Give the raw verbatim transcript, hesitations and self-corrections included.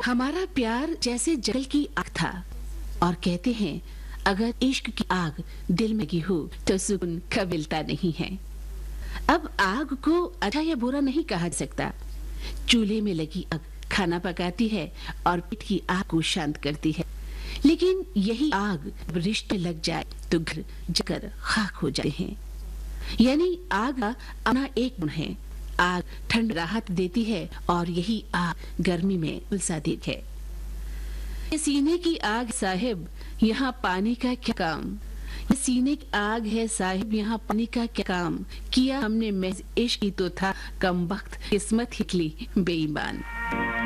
हमारा प्यार जैसे जंगल की आग था और कहते हैं अगर इश्क की आग दिल में लगी हो तो सुकून कभी मिलता नहीं है। अब आग को अच्छा या बुरा नहीं कहा जा सकता। चूल्हे में लगी आग खाना पकाती है और पेट की आग को शांत करती है, लेकिन यही आग रिश्ते लग जाए तो घर जकर खाक हो जाते हैं। यानी आग का अपना एक गुण है, आग ठंड राहत देती है और यही आग गर्मी में उलसा देती है। ये सीने की आग साहिब, यहाँ पानी का क्या काम। ये सीने की आग है साहिब, यहाँ पानी का क्या काम। किया हमने महज इश्क ही तो था कम वक्त, किस्मत हिकली बेईमान।